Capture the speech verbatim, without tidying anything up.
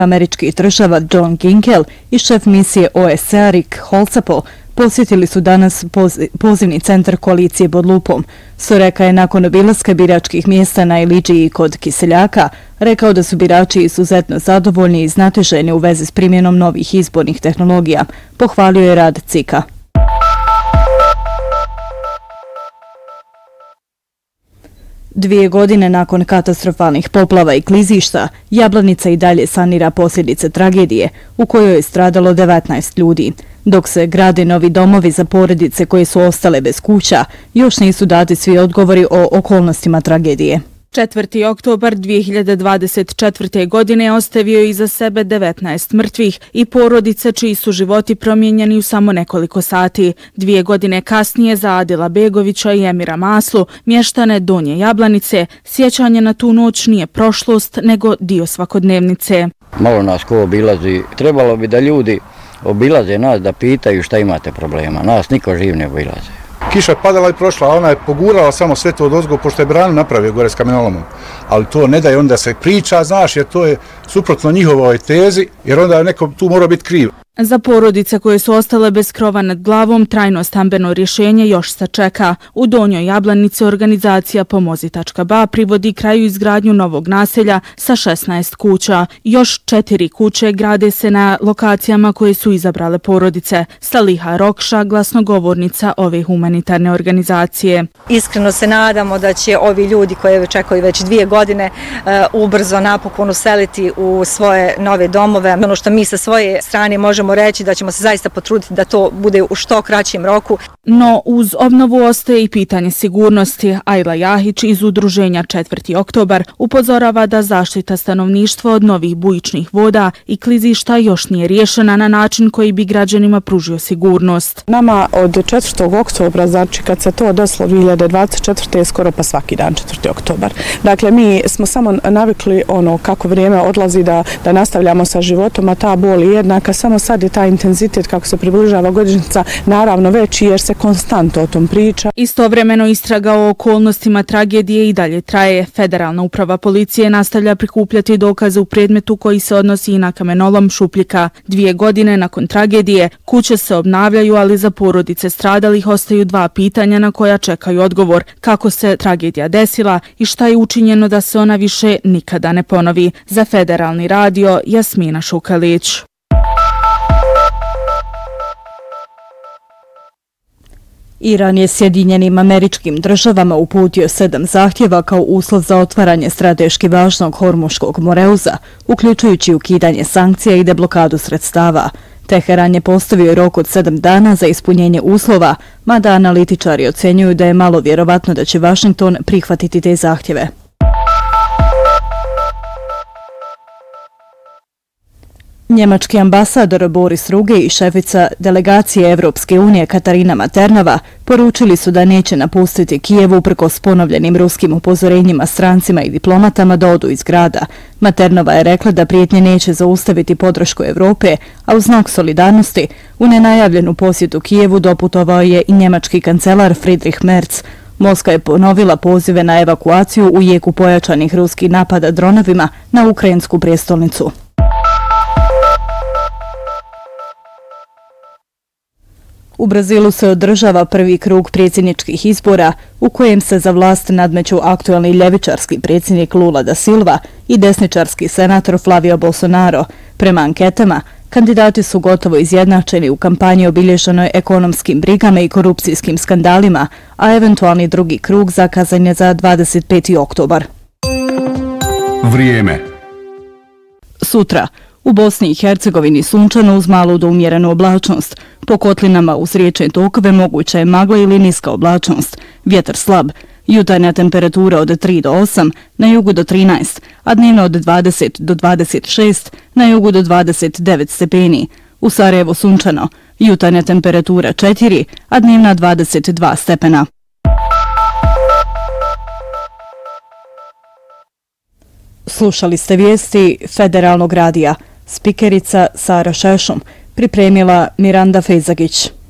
Američkih država John Ginkel i šef misije O S C A Rick Holzapfel posjetili su danas pozivni centar koalicije pod lupom. Soreka je nakon obilaska biračkih mjesta na Iliđiji kod Kiseljaka rekao da su birači izuzetno zadovoljni i znatiželjni u vezi s primjenom novih izbornih tehnologija. Pohvalio je rad C I K-a. Dvije godine nakon katastrofalnih poplava i klizišta, Jablanica i dalje sanira posljedice tragedije u kojoj je stradalo devetnaest ljudi. Dok se grade novi domovi za porodice koje su ostale bez kuća, još nisu dati svi odgovori o okolnostima tragedije. četvrti oktobar dvije hiljade dvadeset četvrte. godine ostavio je iza sebe devetnaest mrtvih i porodice čiji su životi promijenjeni u samo nekoliko sati. Dvije godine kasnije za Adila Begovića i Emira Maslu, mještane Donje Jablanice, sjećanje na tu noć nije prošlost, nego dio svakodnevnice. Malo nas ko obilazi, trebalo bi da ljudi obilaze nas da pitaju šta imate problema. Nas niko živ ne obilaze. Kiša je padala i prošla, a ona je pogurala samo sve to od ozgo, pošto je branu napravio gore s kamenolomom. Ali to ne da je onda se priča, znaš, jer to je suprotno njihovoj tezi, jer onda neko tu mora biti kriv. Za porodice koje su ostale bez krova nad glavom, trajno stambeno rješenje još se čeka. U Donjoj Jablanici organizacija Pomozi tačka ba privodi kraju izgradnju novog naselja sa šesnaest kuća. Još četiri kuće grade se na lokacijama koje su izabrale porodice. Saliha Rokša, glasnogovornica ove humanitarne organizacije. Iskreno se nadamo da će ovi ljudi koje čekaju već dvije godine ubrzo napokon useliti u svoje nove domove. Ono što mi sa svoje strane možemo reći da ćemo se zaista potruditi da to bude u što kraćem roku. No uz obnovu ostaje i pitanje sigurnosti. Ajla Jahić iz udruženja četvrti oktobar upozorava da zaštita stanovništva od novih bujičnih voda i klizišta još nije riješena na način koji bi građanima pružio sigurnost. Nama od četvrtog oktobra, znači kad se to desilo dvije hiljade dvadeset četvrte. je skoro pa svaki dan četvrti oktobar. Dakle, mi smo samo navikli ono kako vrijeme odlazi da, da nastavljamo sa životom, a ta bol je jednaka, samo sad je taj intenzitet kako se približava godišnjica naravno veći jer se konstantno o tom priča. Istovremeno istraga o okolnostima tragedije i dalje traje. Federalna uprava policije nastavlja prikupljati dokaze u predmetu koji se odnosi i na kamenolom Šupljika. Dvije godine nakon tragedije kuće se obnavljaju, ali za porodice stradalih ostaju dva pitanja na koja čekaju odgovor. Kako se tragedija desila i šta je učinjeno da se ona više nikada ne ponovi. Za Federalni radio, Jasmina Šukalić. Iran je Sjedinjenim Američkim Državama uputio sedam zahtjeva kao uslov za otvaranje strateški važnog Hormuškog moreuza, uključujući ukidanje sankcija i deblokadu sredstava. Teheran je postavio rok od sedam dana za ispunjenje uslova, mada analitičari ocenjuju da je malo vjerovatno da će Vašington prihvatiti te zahtjeve. Njemački ambasador Boris Ruge i šefica delegacije Evropske unije Katarina Maternova poručili su da neće napustiti Kijev uprkos ponovljenim ruskim upozorenjima strancima i diplomatama da odu iz grada. Maternova je rekla da prijetnje neće zaustaviti podršku Evrope, a u znak solidarnosti u nenajavljenu posjetu Kijevu doputovao je i njemački kancelar Friedrich Merz. Moskva je ponovila pozive na evakuaciju u jeku pojačanih ruskih napada dronovima na ukrajinsku prijestolnicu. U Brazilu se održava prvi krug predsjedničkih izbora u kojem se za vlast nadmeću aktualni ljevičarski predsjednik Lula da Silva i desničarski senator Flavio Bolsonaro. Prema anketama, kandidati su gotovo izjednačeni u kampanji obilježenoj ekonomskim brigama i korupcijskim skandalima, a eventualni drugi krug zakazan je za dvadeset peti oktobar. Vrijeme. Sutra. U Bosni i Hercegovini sunčano uz malu do umjerenu oblačnost. Po kotlinama uz riječne tokove moguća je magla ili niska oblačnost. Vjetar slab. Jutarnja temperatura od tri do osam, na jugu do trinaest, a dnevno od dvadeset do dvadeset šest, na jugu do dvadeset devet stepeni. U Sarajevu sunčano. Jutarnja temperatura četiri, a dnevna dvadeset dva stepena. Slušali ste vijesti Federalnog radija. Spikerica Sara Šešum, pripremila Miranda Fejzagić.